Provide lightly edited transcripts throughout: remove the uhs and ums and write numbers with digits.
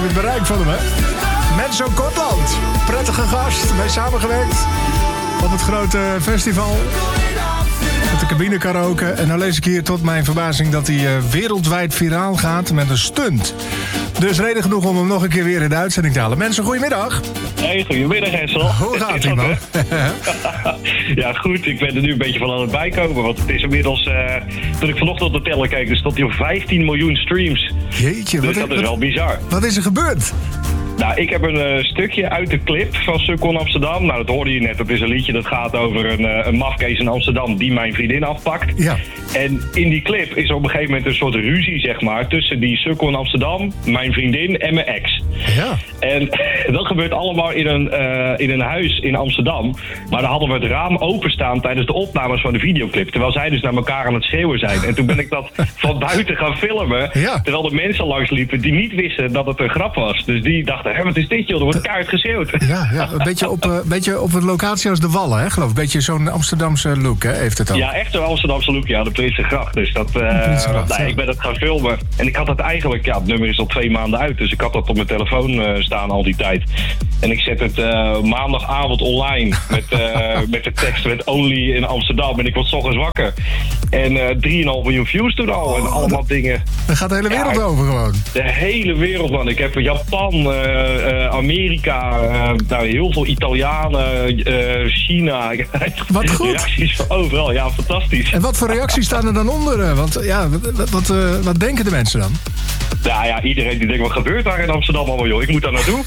het bereik van hem, hè? Menzo Kortland, prettige gast, mee samengewerkt op het grote festival. Met de cabine karaoke. En nou lees ik hier tot mijn verbazing dat hij wereldwijd viraal gaat met een stunt. Dus reden genoeg om hem nog een keer weer in de uitzending te halen. Mensen, goedemiddag. Hey, goedemiddag Hessel. Hoe gaat ie, man? Ja, goed. Ik ben er nu een beetje van aan het bijkomen. Want het is inmiddels... toen ik vanochtend op de teller keek, stond hij op 15 miljoen streams. Jeetje, dus dat is wel bizar. Wat is er gebeurd? Nou, ik heb een stukje uit de clip van Sukkel in Amsterdam. Nou, dat hoorde je net. Dat is een liedje dat gaat over een mafkees in Amsterdam die mijn vriendin afpakt. Ja. En in die clip is er op een gegeven moment een soort ruzie, zeg maar, tussen die Sukkel in Amsterdam, mijn vriendin en mijn ex. Ja. En dat gebeurt allemaal in een huis in Amsterdam. Maar dan hadden we het raam openstaan tijdens de opnames van de videoclip. Terwijl zij dus naar elkaar aan het schreeuwen zijn. En toen ben ik dat van buiten gaan filmen. Ja. Terwijl de mensen langs liepen die niet wisten dat het een grap was. Dus die dachten, hé, wat is dit joh? Er wordt keihard geschreeuwd. Ja, een beetje op een locatie als de Wallen, hè, geloof ik. Een beetje zo'n Amsterdamse look, hè, heeft het ook. Ja, echt zo'n Amsterdamse look, ja, de Prinsengracht. Dus dat, ik ben het gaan filmen. En ik had het eigenlijk, het nummer is al 2 maanden uit. Dus ik had dat op mijn telefoon staan al die tijd. En ik zet het maandagavond online met de tekst met Only in Amsterdam. En ik word 's ochtends wakker. En 3,5 miljoen views toen al. En allemaal dingen. Dan gaat de hele wereld over gewoon. De hele wereld, man. Ik heb Japan, Amerika, heel veel Italianen, China. Wat goed. Reacties van overal. Ja, fantastisch. En wat voor reacties staan er dan onder? Want ja, wat denken de mensen dan? Nou ja, iedereen die denkt, wat gebeurt daar in Amsterdam allemaal, joh? Ik moet daar naartoe.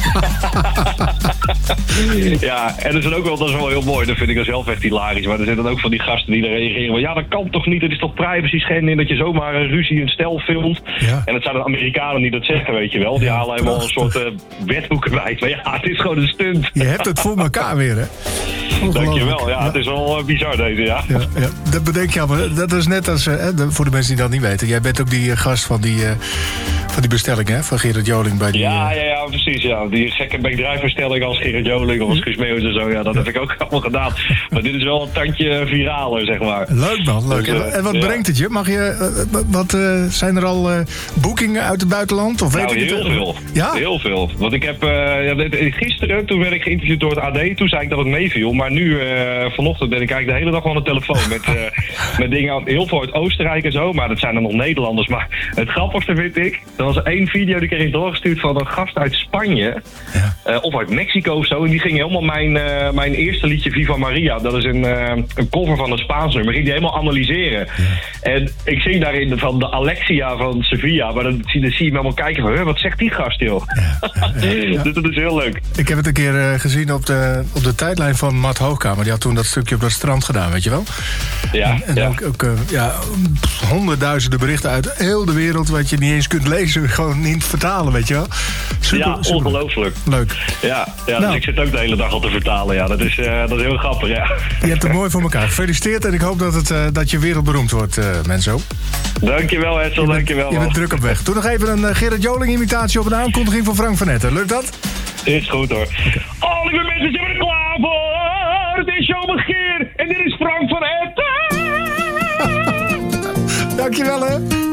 Ja, en dat is wel heel mooi. Dat vind ik dan zelf echt hilarisch. Maar er zijn dan ook van die gasten die er reageren. Maar ja, dat kan toch niet? Het is toch privacy schending dat je zomaar een ruzie in stel filmt? Ja. En het zijn de Amerikanen die dat zeggen, weet je wel. Die halen helemaal een soort wetboeken bij. Maar ja, het is gewoon een stunt. Je hebt het voor elkaar weer, hè? Dankjewel. Ja, het is wel bizar deze, ja. Ja. Dat bedenk je allemaal. Dat is net als, voor de mensen die dat niet weten. Jij bent ook die gast van die bestelling, hè? Van Gerard Joling bij die... Ja, precies. Ja. Die gekke bekdrijfbestelling als Gerard Joling of als Guus Meeuwis en zo. Ja, dat heb ik ook allemaal gedaan. Maar dit is wel een tandje viraler, zeg maar. Leuk, man. Leuk. Dus, en wat brengt het je? Mag je... zijn er al boekingen uit het buitenland? Of weet heel veel. Ja? Heel veel. Want ik heb... gisteren, toen werd ik geïnterviewd door het AD. Toen zei ik dat het meeviel. Maar nu, vanochtend ben ik eigenlijk de hele dag aan de telefoon. Met dingen heel veel uit Oostenrijk en zo. Maar dat zijn er nog Nederlanders. Maar het grappigste vind ik... Er was 1 video die kreeg ik doorgestuurd van een gast uit Spanje. Ja. Of uit Mexico of zo. En die ging helemaal mijn eerste liedje Viva Maria. Dat is een cover van een Spaans nummer. Ging die helemaal analyseren. Ja. En ik zing daarin van de Alexia van Sevilla. Maar dan zie je me helemaal kijken van... wat zegt die gast, joh? Ja. Dus dat is heel leuk. Ik heb het een keer gezien op de tijdlijn van Matt Hoogkamer. Die had toen dat stukje op dat strand gedaan, weet je wel? Ja. En ook honderdduizenden berichten uit heel de wereld... wat je niet eens kunt lezen, gewoon niet vertalen, weet je wel? Super. Ongelooflijk. Leuk. Ja, dus ik zit ook de hele dag al te vertalen. Ja, dat is heel grappig, ja. Je hebt het mooi voor elkaar. Gefeliciteerd en ik hoop dat je wereldberoemd wordt, Menzo. Dankjewel, Hessel. Dankjewel. Je bent druk op weg. Doe nog even een Gerard Joling-imitatie op een aankondiging van Frank van Etten. Lukt dat? Is goed, hoor. Oh, lieve mensen, zijn we er klaar voor? Het is Johan Begeer en dit is Frank van Etten. Dankjewel, hè.